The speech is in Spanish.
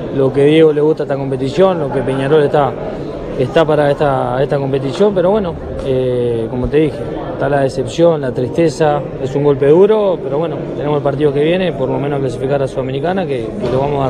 lo que Diego le gusta a esta competición, lo que Peñarol está para esta competición, pero bueno, como te dije, está la decepción, la tristeza, es un golpe duro, pero bueno, tenemos el partido que viene, por lo menos clasificar a Sudamericana, que lo vamos a